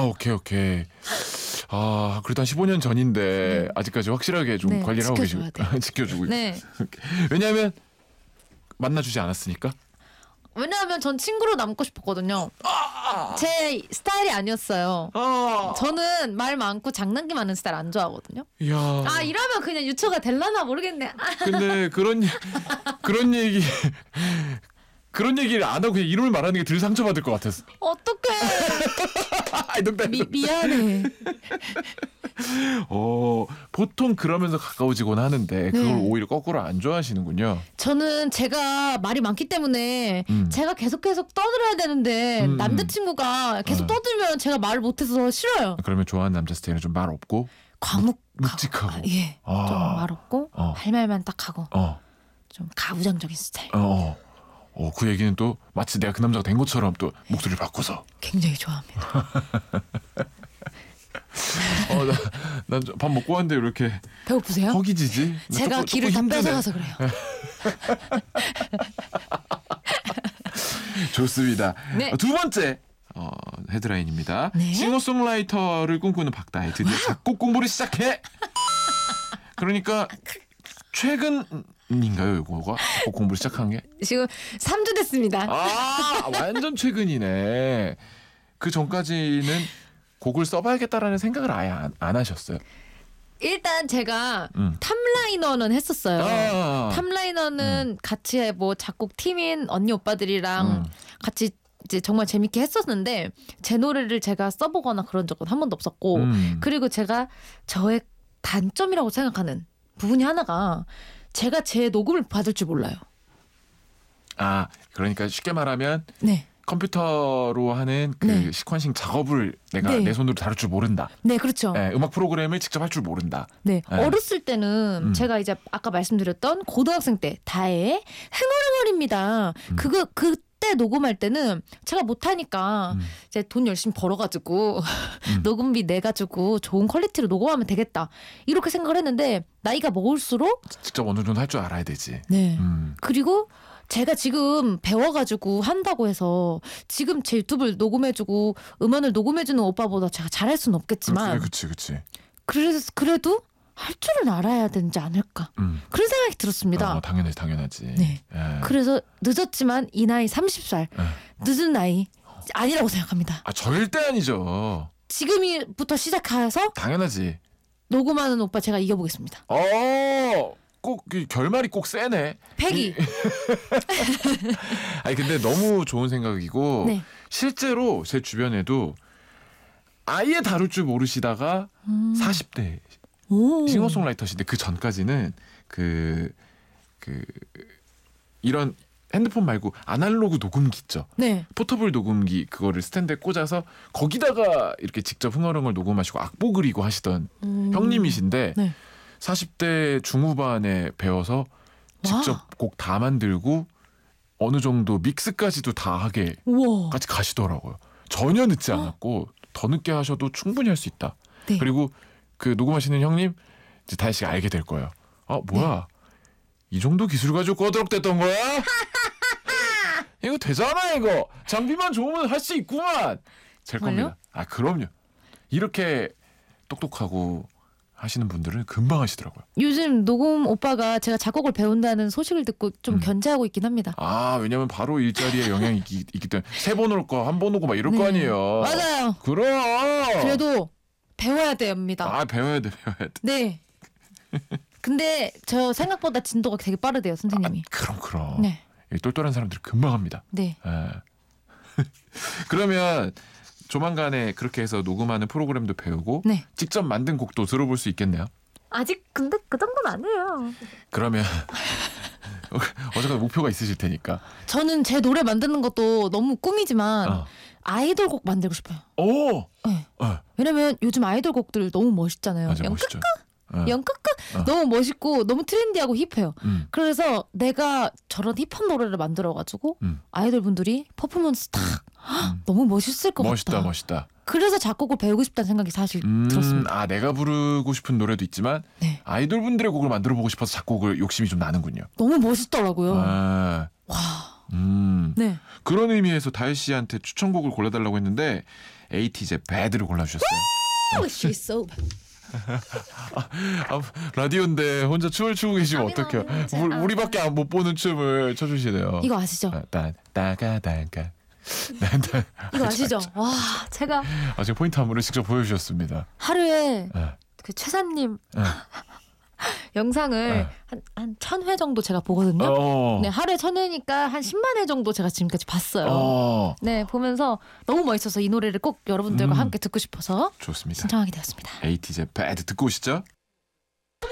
오케이. 아, 그래도 한 15년 전인데 네. 아직까지 확실하게 좀 네, 관리를 하고 계시고 지켜주고 네. 왜냐하면 만나주지 않았으니까. 왜냐하면 전 친구로 남고 싶었거든요. 제 스타일이 아니었어요. 저는 말 많고 장난기 많은 스타일 안 좋아하거든요. 이야. 아, 이러면 그냥 유처가 될라나 모르겠네. 근데 그런 얘기 그런 얘기를 안 하고 그냥 이름을 말하는 게 덜 상처받을 것 같았어. 어떡해. 미안해. 보통 그러면서 가까워지곤 하는데 그걸 네. 오히려 거꾸로 안 좋아하시는군요. 저는 제가 말이 많기 때문에 제가 계속 떠들어야 되는데 남자친구가 계속 떠들면 제가 말을 못해서 싫어요. 그러면 좋아하는 남자 스타일은 좀 말 없고 묵직하고. 예. 좀 말 없고 할 말만 딱 하고 좀 가부장적인 스타일. 그 얘기는 또 마치 내가 그 남자가 된 것처럼 또 목소리를 바꿔서 굉장히 좋아합니다. 난 밥 먹고 왔는데 왜 이렇게 배고프세요? 허기지지? 제가 기를 다 뺏어가서 그래요. 좋습니다. 네. 두 번째 헤드라인입니다. 네? 싱어송라이터를 꿈꾸는 박다혜 드디어 작곡 공부를 시작해. 그러니까 최근인가요, 이거가 작곡 공부를 시작한 게? 지금 3주 됐습니다. 완전 최근이네. 그 전까지는 곡을 써봐야겠다라는 생각을 아예 안 하셨어요? 일단 제가 탑라이너는 했었어요. 탑라이너는 같이 뭐 작곡 팀인 언니 오빠들이랑 같이 이제 정말 재밌게 했었는데 제 노래를 제가 써보거나 그런 적은 한 번도 없었고 그리고 제가 저의 단점이라고 생각하는 부분이 하나가 제가 제 녹음을 받을 줄 몰라요. 그러니까 쉽게 말하면 네. 컴퓨터로 하는 그 네. 시퀀싱 작업을 내가 네. 내 손으로 다룰 줄 모른다. 네, 그렇죠. 네, 음악 프로그램을 직접 할 줄 모른다. 네. 어렸을 때는 제가 이제 아까 말씀드렸던 고등학생 때 다혜의 흥얼흥얼입니다. 그때 녹음할 때는 제가 못하니까 이제 돈 열심히 벌어가지고 녹음비 내가지고 좋은 퀄리티로 녹음하면 되겠다 이렇게 생각을 했는데 나이가 먹을수록 직접 어느 정도 할 줄 알아야 되지. 네. 그리고 제가 지금 배워가지고 한다고 해서 지금 제 유튜브를 녹음해주고 음원을 녹음해주는 오빠보다 제가 잘할 수는 없겠지만 그치. 그래도 할 줄은 알아야 되지 않을까 그런 생각이 들었습니다. 당연하지. 네. 그래서 늦었지만 이 나이 30살 늦은 나이 아니라고 생각합니다. 절대 아니죠. 지금부터 시작해서 당연하지. 녹음하는 오빠 제가 이겨보겠습니다. 꼭 결말이 꼭 세네. 패기. 근데 너무 좋은 생각이고 네. 실제로 제 주변에도 아예 다룰 줄 모르시다가 40대 싱어송라이터신데 그 전까지는 이런 핸드폰 말고 아날로그 녹음기 있죠. 네. 포터블 녹음기 그거를 스탠드에 꽂아서 거기다가 이렇게 직접 흥얼흥얼 녹음하시고 악보 그리고 하시던 형님이신데 네. 40대 중후반에 배워서 직접 곡 다 만들고 어느 정도 믹스까지도 다 하게 우와. 같이 가시더라고요. 전혀 늦지 않았고 더 늦게 하셔도 충분히 할 수 있다. 네. 그리고 그 녹음하시는 형님 이제 다혜 씨가 알게 될 거예요. 뭐야 이 정도 기술 가지고 꺼드럭댔던 거야? 이거 되잖아 이거. 장비만 좋으면 할 수 있구만. 될 겁니다. 그럼요. 이렇게 똑똑하고 하시는 분들은 금방 하시더라고요. 요즘 녹음 오빠가 제가 작곡을 배운다는 소식을 듣고 좀 견제하고 있긴 합니다. 왜냐면 바로 일자리에 영향이 있기 때문에 3번 올 거, 1번 오고 막 이럴 거 아니에요. 맞아요. 그럼. 그래도 배워야 됩니다. 배워야 돼. 네. 근데 저 생각보다 진도가 되게 빠르대요, 선생님이. 그럼. 네. 똘똘한 사람들이 금방 합니다. 네. 그러면 조만간에 그렇게 해서 녹음하는 프로그램도 배우고 네. 직접 만든 곡도 들어볼 수 있겠네요. 아직 근데 그 정도는 아니에요. 그러면 어쨌든 목표가 있으실 테니까. 저는 제 노래 만드는 것도 너무 꿈이지만 아이돌 곡 만들고 싶어요. 네. 왜냐면 요즘 아이돌 곡들 너무 멋있잖아요. 맞아, 멋있죠. 영끄끄 너무 멋있고 너무 트렌디하고 힙해요. 그래서 내가 저런 힙한 노래를 만들어가지고 아이돌 분들이 퍼포먼스 딱 너무 멋있을 것 같다. 멋있다. 그래서 작곡을 배우고 싶다는 생각이 사실 들었습니다. 내가 부르고 싶은 노래도 있지만 네. 아이돌 분들의 곡을 만들어 보고 싶어서 작곡을 욕심이 좀 나는군요. 너무 멋있더라고요. 와. 네. 그런 의미에서 다혜 씨한테 추천곡을 골라달라고 했는데 에이티즈의 배드를 골라주셨어요. She's so bad. 라디오인데 혼자 춤을 추고 계시면 아니, 어떡해요. 아니, 우리밖에 못 보는 춤을 춰주시네요. 이거 아시죠? 따가따가. 이거 아시죠? 와, 제가 지금 포인트 안무를 직접 보여주셨습니다. 하루에 네. 그 최사님 네. 영상을 네. 한 1000회 정도 제가 보거든요. 네, 하루에 1000회니까 한 10만 회 정도 제가 지금까지 봤어요. 네, 보면서 너무 멋있어서 이 노래를 꼭 여러분들과 함께 듣고 싶어서 좋습니다. 신청하게 되었습니다. 에이티즈의 배드 듣고 오시죠.